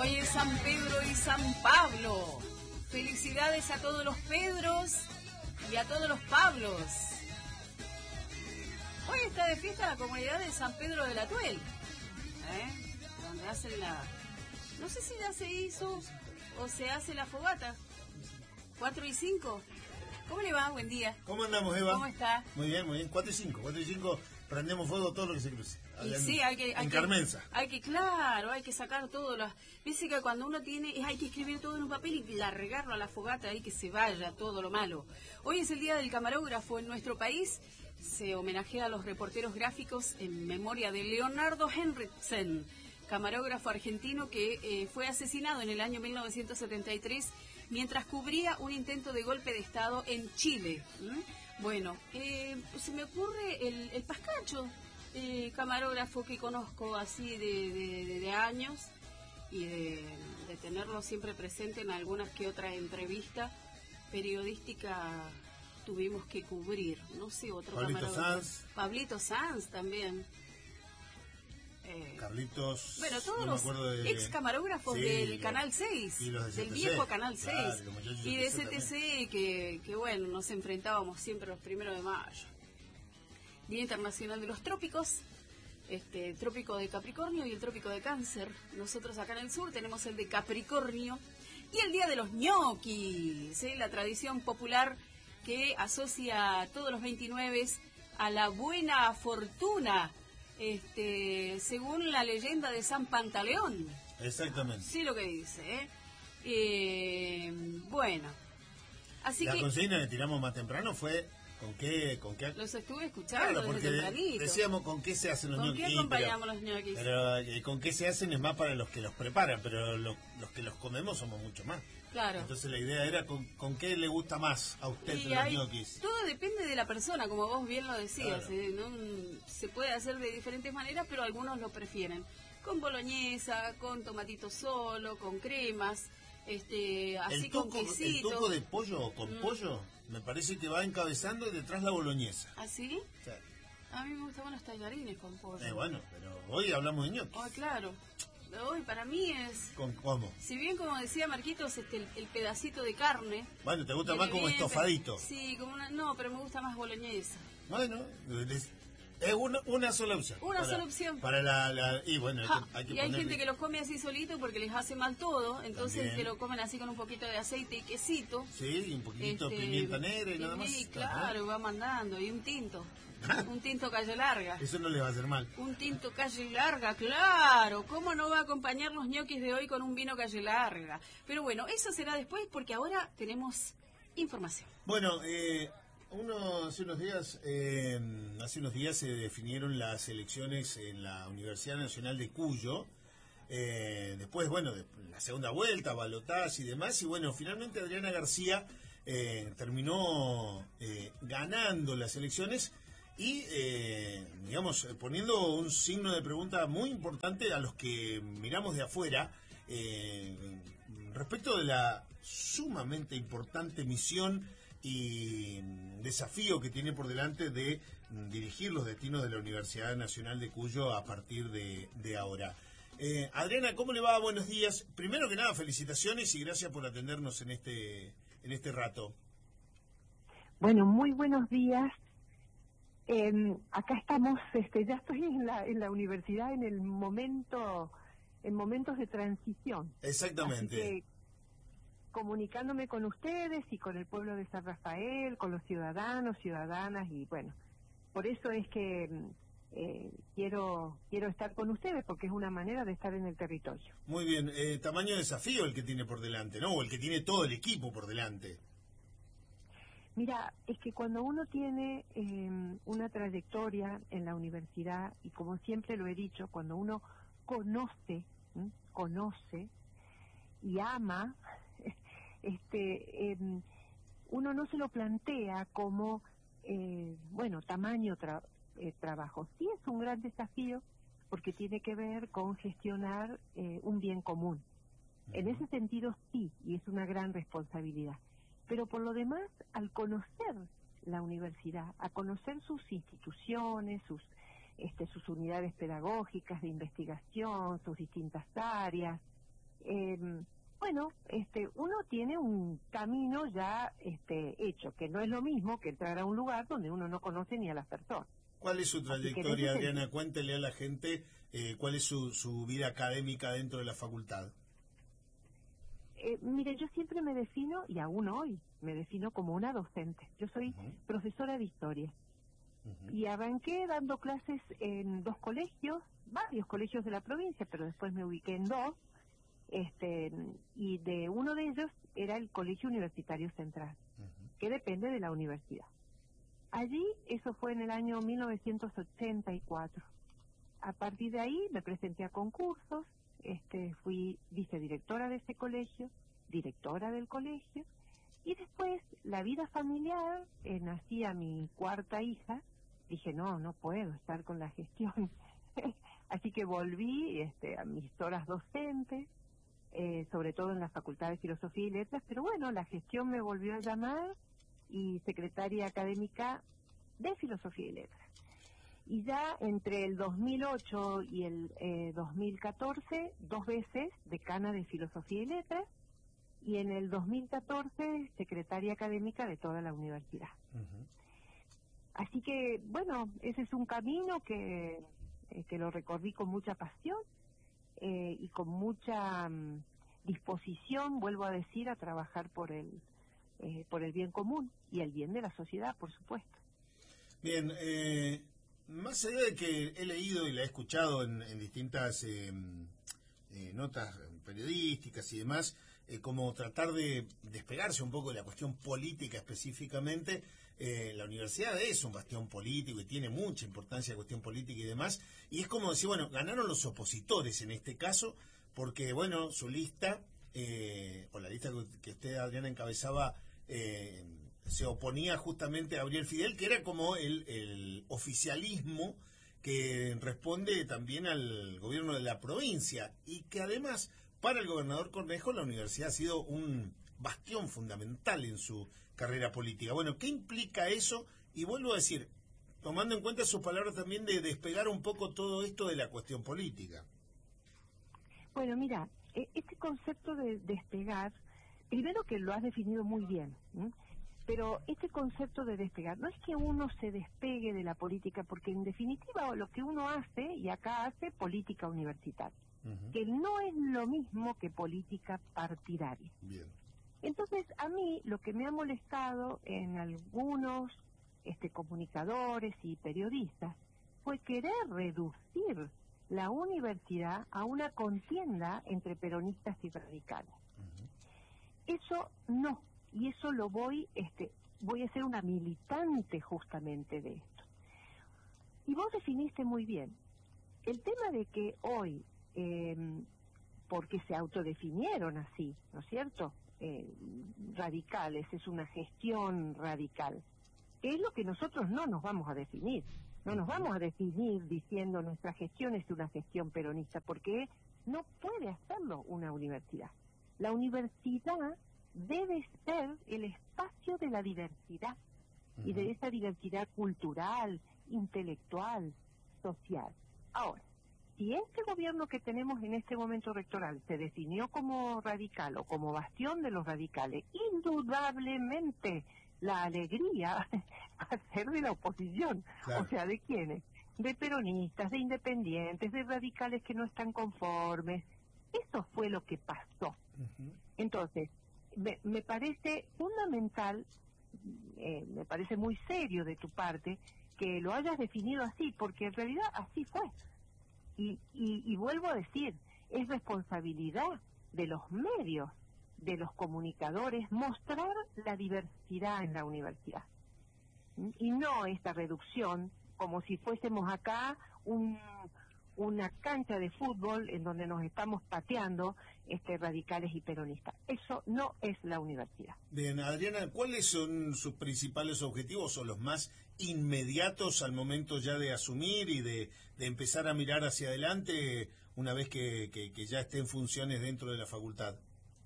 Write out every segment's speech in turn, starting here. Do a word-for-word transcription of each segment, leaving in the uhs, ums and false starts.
Hoy es San Pedro y San Pablo. Felicidades a todos los Pedros y a todos los Pablos. Hoy está de fiesta la comunidad de San Pedro de la Tuel, ¿eh? Donde hacen la... No sé si ya se hizo o se hace la fogata. cuatro y cinco. ¿Cómo le va? Buen día. ¿Cómo andamos, Eva? ¿Cómo está? Muy bien, muy bien. cuatro y cinco. cuatro y cinco prendemos fuego todo lo que se cruce. Y sí, hay que... Hay en que, Carmenza. Hay que, claro, hay que sacar todo. Las... Dice que cuando uno tiene... Hay que escribir todo en un papel y largarlo a la fogata ahí que se vaya todo lo malo. Hoy es el Día del Camarógrafo en nuestro país. Se homenajea a los reporteros gráficos en memoria de Leonardo Henriksen, camarógrafo argentino que eh, fue asesinado en el año mil novecientos setenta y tres mientras cubría un intento de golpe de Estado en Chile. ¿Mm? Bueno, eh, se me ocurre el, el Pascacho, eh, camarógrafo que conozco así de, de, de, de años y de, de tenerlo siempre presente en algunas que otra entrevista periodística tuvimos que cubrir. No sé, otro Pablito camarógrafo. Sanz. Pablito Sanz también. Eh, Carlitos, bueno, todos no los de... ex camarógrafos sí, del los, Canal seis, y los de del C T C, viejo Canal seis, claro, y de C T C, también. que, que bueno, nos enfrentábamos siempre los primeros de mayo. Día Internacional de los Trópicos, este Trópico de Capricornio y el Trópico de Cáncer. Nosotros acá en el sur tenemos el de Capricornio y el Día de los ñoquis, ¿eh? La tradición popular que asocia todos los veintinueve a la buena fortuna, este, según la leyenda de San Pantaleón. Exactamente. Sí, lo que dice, ¿eh? Eh, bueno, así la que... La consigna que tiramos más temprano fue con qué... Con qué... Los estuve escuchando, claro, porque desde tempranito. Decíamos con qué se hacen los ¿Con ñoquis. qué acompañamos pero, los ñoquis? Pero eh, con qué se hacen es más para los que los preparan, pero lo, los que los comemos somos mucho más. Claro. Entonces la idea era con, con qué le gusta más a usted y los hay, ñoquis. todo depende de la persona, como vos bien lo decías. Claro. ¿eh? ¿No? Se puede hacer de diferentes maneras, pero algunos lo prefieren. Con boloñesa, con tomatito solo, con cremas, este, así el tuco, con quesito. El tuco de pollo con mm. pollo me parece que va encabezando y detrás la boloñesa. ¿Ah, sí? Sí. A mí me gustaban los tallarines con pollo. Eh, bueno, pero hoy hablamos de ñoquis. Oh, claro. Hoy para mí es... ¿Con cómo? Si bien, como decía Marquitos, este, el, el pedacito de carne... Bueno, ¿te gusta más como bien, estofadito? Sí, como una... No, pero me gusta más boloñesa. Bueno, es, es una, una sola opción. Una para, sola opción. Para la... la y bueno, ja, hay que Y hay ponerle... gente que los come así solito porque les hace mal todo, entonces También. que lo comen así con un poquito de aceite y quesito. Sí, y un poquito de este, pimienta negra y nada más. Sí, claro, va mandando. Y un tinto. Un tinto calle larga. Eso no le va a hacer mal. Un tinto calle larga, claro. ¿Cómo no va a acompañar los ñoquis de hoy con un vino calle larga? Pero bueno, eso será después porque ahora tenemos información. Bueno, eh, uno, hace unos días, eh, hace unos días se definieron las elecciones en la Universidad Nacional de Cuyo. Eh, después, bueno, de la segunda vuelta, balotaje y demás. Y bueno, finalmente Adriana García eh, terminó eh, ganando las elecciones. Y, eh, digamos, poniendo un signo de pregunta muy importante a los que miramos de afuera eh, respecto de la sumamente importante misión y desafío que tiene por delante de dirigir los destinos de la Universidad Nacional de Cuyo a partir de, de ahora. Eh, Adriana, ¿cómo le va? Buenos días. Primero que nada, felicitaciones y gracias por atendernos en este, en este rato. Bueno, muy buenos días. Eh, acá estamos, este, ya estoy en la en la universidad en el momento, en momentos de transición. Exactamente. Así que, comunicándome con ustedes y con el pueblo de San Rafael, con los ciudadanos, ciudadanas y bueno, por eso es que eh, quiero quiero estar con ustedes porque es una manera de estar en el territorio. Muy bien, eh, tamaño desafío el que tiene por delante, ¿no? O el que tiene todo el equipo por delante. Mira, es que cuando uno tiene eh, una trayectoria en la universidad, y como siempre lo he dicho, cuando uno conoce, ¿m? conoce y ama, este, eh, uno no se lo plantea como, eh, bueno, tamaño tra eh, trabajo. Sí es un gran desafío porque tiene que ver con gestionar eh, un bien común. Uh-huh. En ese sentido sí, y es una gran responsabilidad. Pero por lo demás, al conocer la universidad, a conocer sus instituciones, sus este, sus unidades pedagógicas de investigación, sus distintas áreas, eh, bueno, este, uno tiene un camino ya este, hecho, que no es lo mismo que entrar a un lugar donde uno no conoce ni a las personas. ¿Cuál es su trayectoria, Adriana? Cuéntele a la gente eh, cuál es su, su vida académica dentro de la facultad. Eh, mire, yo siempre me defino, y aún hoy, me defino como una docente. Yo soy uh-huh. profesora de historia. Uh-huh. Y arranqué dando clases en dos colegios, varios colegios de la provincia, pero después me ubiqué en dos. Este, y de uno de ellos era el Colegio Universitario Central, uh-huh. que depende de la universidad. Allí, eso fue en el año mil novecientos ochenta y cuatro. A partir de ahí me presenté a concursos, este, fui vicedirectora de ese colegio, directora del colegio, y después la vida familiar, eh, nací a mi cuarta hija, dije no, no puedo estar con la gestión, así que volví este, a mis horas docentes, eh, sobre todo en la Facultad de Filosofía y Letras, pero bueno, la gestión me volvió a llamar y secretaria académica de Filosofía y Letras. Y ya entre el dos mil ocho y el eh, dos mil catorce, dos veces decana de Filosofía y Letras, y en el dos mil catorce secretaria académica de toda la universidad. Uh-huh. Así que, bueno, ese es un camino que, eh, que lo recorrí con mucha pasión, Eh, y con mucha um, disposición, vuelvo a decir, a trabajar por el eh, por el bien común y el bien de la sociedad, por supuesto. Bien, eh, más allá de que he leído y la he escuchado en, en distintas eh, eh, notas periodísticas y demás, eh, como tratar de despegarse un poco de la cuestión política específicamente, eh, la universidad es un bastión político y tiene mucha importancia la cuestión política y demás, y es como decir, bueno, ganaron los opositores en este caso, porque, bueno, su lista, eh, o la lista que usted, Adriana, encabezaba, eh, se oponía justamente a Gabriel Fidel, que era como el, el oficialismo que responde también al gobierno de la provincia, y que además, para el gobernador Cornejo, la universidad ha sido un bastión fundamental en su carrera política. Bueno, ¿qué implica eso? Y vuelvo a decir, tomando en cuenta sus palabras también de despegar un poco todo esto de la cuestión política. Bueno, mira, este concepto de despegar, primero que lo has definido muy bien, ¿eh? Pero este concepto de despegar, no es que uno se despegue de la política, porque en definitiva lo que uno hace, y acá hace política universitaria, uh-huh. que no es lo mismo que política partidaria. Bien. Entonces, a mí lo que me ha molestado en algunos este, comunicadores y periodistas fue querer reducir la universidad a una contienda entre peronistas y radicales. Uh-huh. Eso no, y eso lo voy, este, voy a ser una militante justamente de esto. Y vos definiste muy bien, el tema de que hoy, eh, porque se autodefinieron así, ¿no es cierto?, Eh, radicales, es una gestión radical, que es lo que nosotros no nos vamos a definir. No nos vamos a definir diciendo nuestra gestión es una gestión peronista, porque no puede hacerlo una universidad. La universidad debe ser el espacio de la diversidad, uh-huh. y de esa diversidad cultural, intelectual, social. Ahora, si este gobierno que tenemos en este momento rectoral se definió como radical o como bastión de los radicales, indudablemente la alegría va a ser de la oposición. Claro. O sea, ¿de quiénes? De peronistas, de independientes, de radicales que no están conformes. Eso fue lo que pasó. Uh-huh. Entonces, me, me parece fundamental, eh, me parece muy serio de tu parte, que lo hayas definido así, porque en realidad así fue. Y, y, y vuelvo a decir, es responsabilidad de los medios, de los comunicadores, mostrar la diversidad en la universidad. Y no esta reducción, como si fuésemos acá un, una cancha de fútbol en donde nos estamos pateando este, radicales y peronistas. Eso no es la universidad. Bien, Adriana, ¿cuáles son sus principales objetivos o los más inmediatos al momento ya de asumir y de, de empezar a mirar hacia adelante una vez que, que, que ya esté en funciones dentro de la facultad?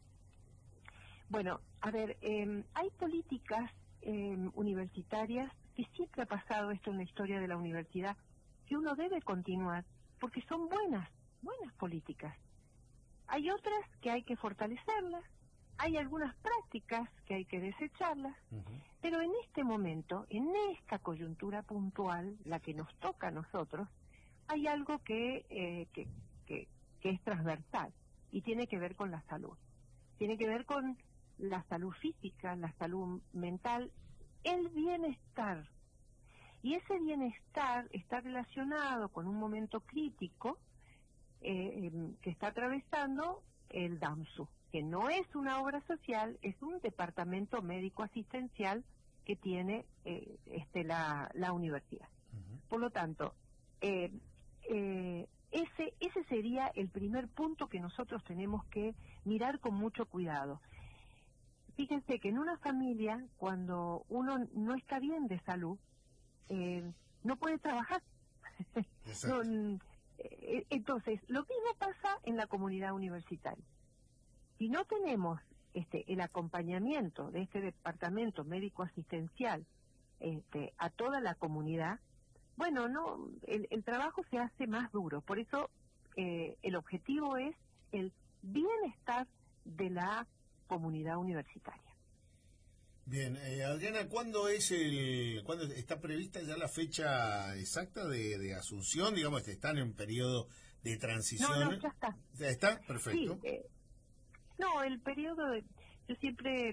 Bueno, a ver, eh, hay políticas eh, universitarias, que siempre ha pasado esto en la historia de la universidad, que uno debe continuar, porque son buenas, buenas políticas. hay otras que hay que fortalecerlas, hay algunas prácticas que hay que desecharlas, uh-huh. pero en este momento, en esta coyuntura puntual, la que nos toca a nosotros, hay algo que, eh, que, que, que es transversal y tiene que ver con la salud. Tiene que ver con la salud física, la salud mental, el bienestar. Y ese bienestar está relacionado con un momento crítico eh, que está atravesando el DAMSU, que no es una obra social, es un departamento médico asistencial que tiene eh, este, la, la universidad. Uh-huh. Por lo tanto, eh, eh, ese, ese sería el primer punto que nosotros tenemos que mirar con mucho cuidado. Fíjense que en una familia, cuando uno no está bien de salud, eh, no puede trabajar. no, eh, entonces, lo mismo pasa en la comunidad universitaria. Si no tenemos este, el acompañamiento de este departamento médico asistencial este, a toda la comunidad, bueno, no, el, el trabajo se hace más duro. Por eso eh, el objetivo es el bienestar de la comunidad universitaria. Bien, eh, Adriana, ¿cuándo es el, cuándo está prevista ya la fecha exacta de, de asunción? Digamos, están en un periodo de transición. No, no, ya está. ¿Ya está? Perfecto. Sí, eh, no, el periodo, de, yo siempre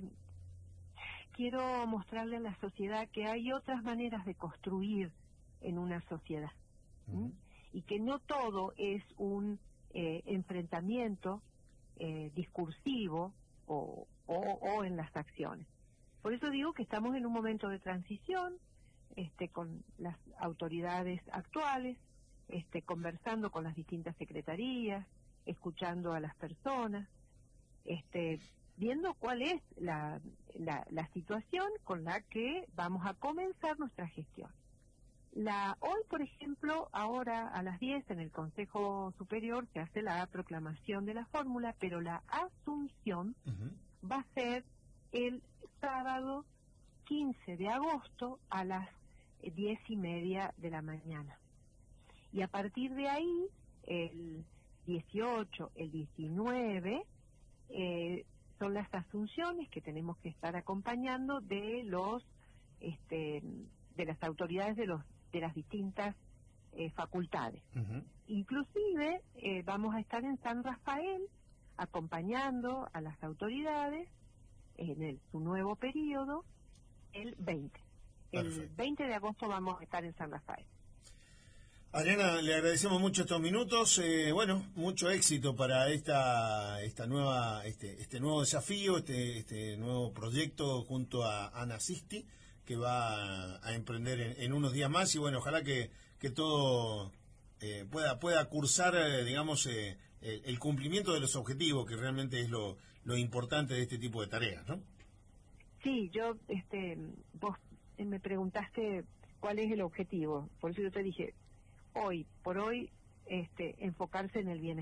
quiero mostrarle a la sociedad que hay otras maneras de construir en una sociedad. Uh-huh. Y que no todo es un eh, enfrentamiento eh, discursivo o, o, o en las acciones. Por eso digo que estamos en un momento de transición, este, con las autoridades actuales, este, conversando con las distintas secretarías, escuchando a las personas, este, viendo cuál es la, la, la situación con la que vamos a comenzar nuestra gestión. La, hoy, por ejemplo, ahora a las diez en el Consejo Superior se hace la proclamación de la fórmula, pero la asunción uh-huh. va a ser el sábado quince de agosto a las diez y media de la mañana. Y a partir de ahí, el dieciocho, el diecinueve, eh, son las asunciones que tenemos que estar acompañando de los, este, de las autoridades de los de las distintas eh, facultades. Uh-huh. Inclusive eh, vamos a estar en San Rafael acompañando a las autoridades en el, su nuevo periodo el veinte. Perfecto. El veinte de agosto vamos a estar en San Rafael. Adriana, le agradecemos mucho estos minutos. Eh, bueno, mucho éxito para esta esta nueva este este nuevo desafío, este este nuevo proyecto junto a Ana Sisti, que va a emprender en, en unos días más, y bueno, ojalá que, que todo eh, pueda pueda cursar, eh, digamos, eh, el, el cumplimiento de los objetivos, que realmente es lo, lo importante de este tipo de tareas, ¿no? Sí, yo, este, vos me preguntaste cuál es el objetivo, por eso yo te dije, hoy, por hoy, este, enfocarse en el bienestar.